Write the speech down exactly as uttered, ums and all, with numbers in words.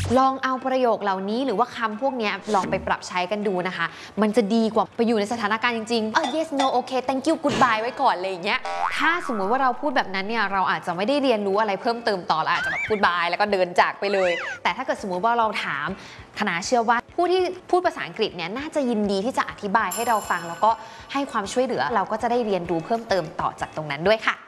ลองเอาประโยคเหล่านี้หรือว่าคำพวกนี้ลองไปปรับใช้กันดูนะคะมันจะดีกว่าไปอยู่ในสถานการณ์จริงๆเออ yes no okay thank you goodbye ไว้ก่อนเลยอย่างเงี้ยถ้าสมมุติว่าเราพูดแบบนั้นเนี่ยเราอาจจะไม่ได้เรียนรู้อะไรเพิ่มเติมต่อเราอาจจะแบบพูดบายแล้วก็เดินจากไปเลยแต่ถ้าเกิดสมมุติว่าเราถามคณะเชื่อว่าผู้ที่พูดภาษาอังกฤษเนี่ยน่าจะยินดีที่จะอธิบายให้เราฟังแล้วก็ให้ความช่วยเหลือเราก็จะได้เรียนรู้เพิ่มเติมต่อจากตรงนั้นด้วยค่ะ